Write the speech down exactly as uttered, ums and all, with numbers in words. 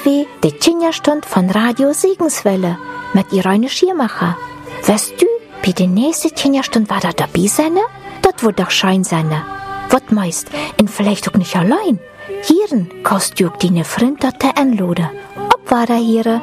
wie die Kinderstund von Radio Segenswelle mit Irene Schiermacher. Weißt du, bei der nächsten Kinderstund war da dabei sein? Das wird doch schein sein. Was meist? Und vielleicht auch nicht allein. Hieren kannst du auch deine Freunde anladen. Ob war da hier?